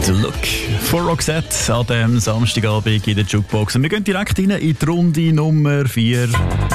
The Look von Roxette an diesem Samstagabend in der Jukebox. Und wir gehen direkt rein in die Runde Nummer 4.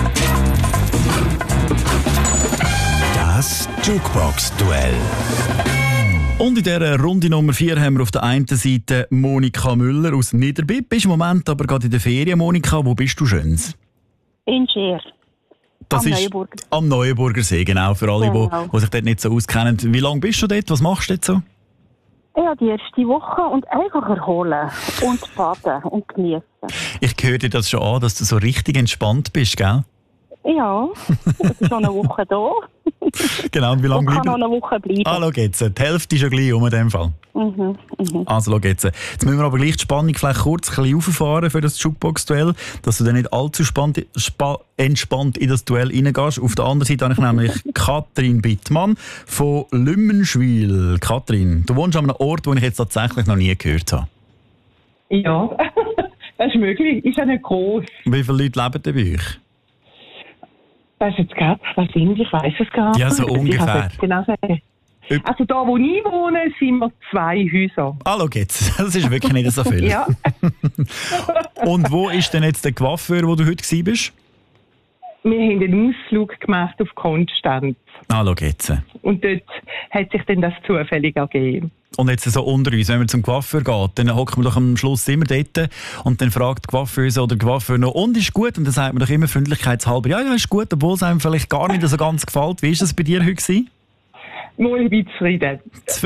Das Jukebox-Duell. Und in dieser Runde Nummer 4 haben wir auf der einen Seite Monika Müller aus Niederbipp. Bist im Moment aber gerade in der Ferien, Monika. Wo bist du schöns? In Scheer. Das am ist Neuenburger. Am Neuenburger See, genau. Für alle, die sich dort nicht so auskennen. Wie lange bist du dort? Was machst du dort so? Ja, die erste Woche und einfach erholen und baden und genießen. Ich höre dir das schon an, dass du so richtig entspannt bist, gell? Ja, es ist schon eine Woche da. Genau, und wie lange Ich kann bleiben? noch eine Woche bleiben. Ah, schau jetzt. Die Hälfte ist ja gleich in dem Fall. Also, schau jetzt. Jetzt müssen wir aber gleich die Spannung vielleicht kurz ein bisschen auffahren für das Jukebox-Duell, dass du dann nicht allzu entspannt in das Duell reingehst. Auf der anderen Seite habe ich nämlich Katrin Bittmann von Lümmenschwil. Katrin, du wohnst an einem Ort, den ich jetzt tatsächlich noch nie gehört habe. Ja, das ist möglich. Ist ja nicht gross. Wie viele Leute leben denn bei euch? Das ist jetzt gerade, was sind, ich weiss es gar nicht. Ja, so Ich kann ungefähr. es genau sagen. Also da, wo ich wohne, sind wir 2 Häuser. Ah, schau jetzt. Das ist wirklich nicht so viel. Ja. Und wo ist denn jetzt der Coiffeur, wo du heute warst? Wir haben einen Ausflug gemacht auf Konstanz. Ah, schau jetzt. Und dort hat sich dann das zufällig ergeben. Und jetzt so unter uns, wenn man zum Coiffeur geht, dann hocken wir doch am Schluss immer dort und dann fragt die Coiffeuse oder der Coiffeur noch, und ist gut? Und dann sagt man doch immer freundlichkeitshalber, ja, ist gut, obwohl es einem vielleicht gar nicht so ganz gefällt. Wie war das bei dir heute gewesen? Mal ein bisschen zufrieden.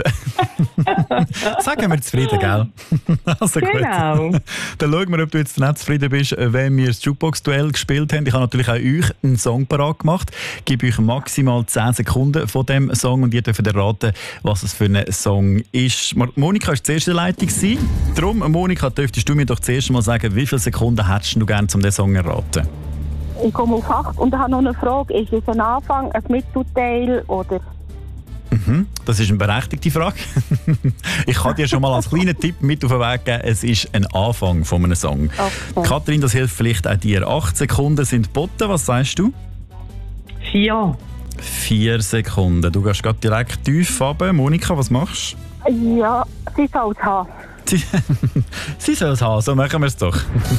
Sagen wir zufrieden, gell? Also Genau. gut. Dann schauen wir, ob du jetzt nicht zufrieden bist, wenn wir das Jukebox-Duell gespielt haben. Ich habe natürlich auch euch einen Song parat gemacht. Ich gebe euch maximal 10 Sekunden von diesem Song und ihr dürft erraten, was es für ein Song ist. Monika war zuerst in der Leitung. Darum, Monika, dürftest du mir doch zuerst mal sagen, wie viele Sekunden hättest du gerne, um diesen Song zu erraten? Ich komme auf 8 und habe noch eine Frage. Ist es ein Anfang, ein Mittelteil oder... Das ist eine berechtigte Frage. Ich kann dir schon mal als kleinen Tipp mit auf den Weg geben, es ist ein Anfang von einem Song. Okay. Katrin, das hilft vielleicht auch dir. 8 Sekunden sind geboten, was sagst du? 4. 4 Sekunden. Du gehst gerade direkt tief runter. Monika, was machst Ja, sie soll es haben. du? Sie soll es haben, so machen wir es doch.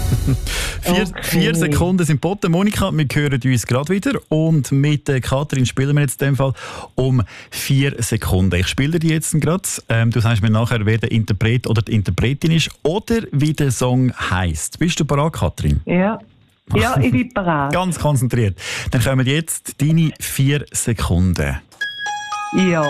4 Sekunden sind geboten. Monika, wir hören uns gerade wieder. Und mit Katrin spielen wir jetzt in dem Fall um 4 Sekunden. Ich spiele dir jetzt gerade. Du sagst mir nachher, wer der Interpret oder die Interpretin ist oder wie der Song heisst. Bist du bereit, Katrin? Ja. Ja, ich bin bereit. Ganz konzentriert. Dann kommen jetzt deine 4 Sekunden. Ja.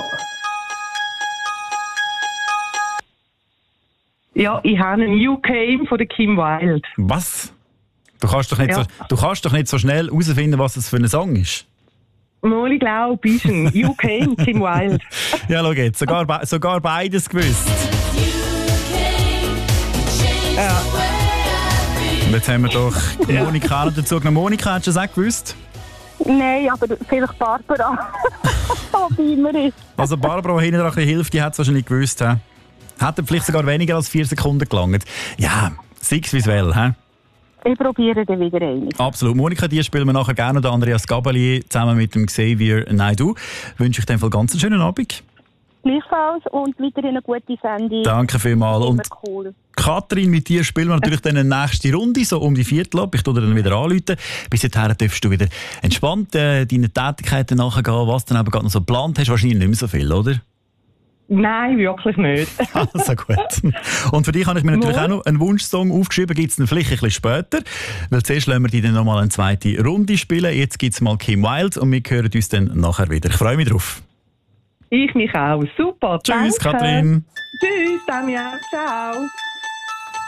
Ja, ich habe einen You Came von der Kim Wilde. Was? Du kannst doch nicht so schnell herausfinden, was das für ein Song ist. Mal, ich glaube, ist ein You Came, Kim Wilde. Ja, schau jetzt. Sogar beides gewusst. Ja. Und jetzt haben wir doch Monika noch dazu genommen. Monika, hast du das auch gewusst? Nein, aber vielleicht Barbara. Wie immer ist. Also Barbara, die hinten ein bisschen hilft, die hat es wahrscheinlich gewusst. He? Hätte vielleicht sogar weniger als 4 Sekunden gelangt. Ja, sechs visuell, hä? Ich probiere dann wieder eine. Absolut. Monika, die spielen wir nachher gerne. Der Andreas Gabalier zusammen mit dem Xavier Naidoo. Wünsche ich dir einen ganz schönen Abend. Gleichfalls und weiterhin eine gute Sendung. Danke vielmals. Immer Und cool. Katrin, mit dir spielen wir natürlich dann eine nächste Runde, so um die Viertel ab. Ich tue dir dann wieder anrufen. Bis dahin darfst du wieder entspannt deinen Tätigkeiten nachgehen, was du dann eben gerade noch so geplant hast. Wahrscheinlich nicht mehr so viel, oder? Nein, wirklich nicht. Also gut. Und für dich habe ich mir natürlich auch noch einen Wunschsong aufgeschrieben. Gibt es dann vielleicht ein bisschen später. Weil zuerst lassen wir die dann nochmal eine zweite Runde spielen. Jetzt gibt es mal Kim Wilde und wir hören uns dann nachher wieder. Ich freue mich drauf. Ich mich auch. Super. Tschüss, danke. Katrin. Tschüss, Tanja. Ciao.